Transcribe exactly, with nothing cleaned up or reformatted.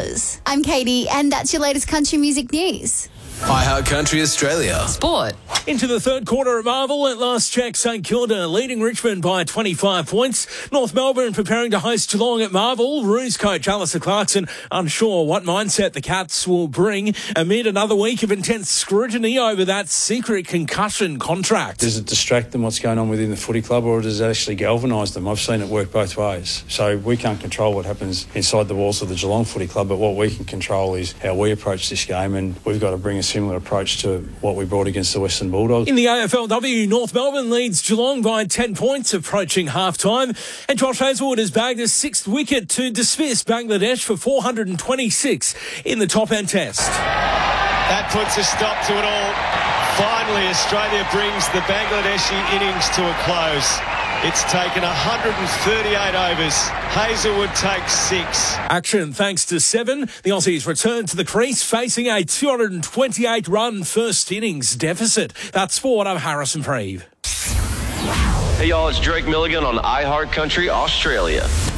dollars. I'm Katie, and that's your latest country music news. iHeart Country Australia. Sport. Into the third quarter at Marvel. At last check, St Kilda leading Richmond by twenty-five points. North Melbourne preparing to host Geelong at Marvel. Roos coach Alistair Clarkson unsure what mindset the Cats will bring amid another week of intense scrutiny over that secret concussion contract. Does it distract them what's going on within the footy club, or does it actually galvanise them? I've seen it work both ways. So we can't control what happens inside the walls of the Geelong Footy Club, but what we can control is how we approach this game, and we've got to bring a similar approach to what we brought against the Western Bulldogs. In the A F L W, North Melbourne leads Geelong by ten points approaching half-time, and Josh Hazlewood has bagged a sixth wicket to dismiss Bangladesh for four hundred twenty-six in the top-end test. That puts a stop to it all. Finally, Australia brings the Bangladeshi innings to a close. It's taken one hundred thirty-eight overs. Hazlewood takes six. Action thanks to seven. The Aussies return to the crease facing a two hundred twenty-eight run first innings deficit. That's sport. I'm Harrison Preeve. Hey y'all, it's Drake Milligan on iHeart Country Australia.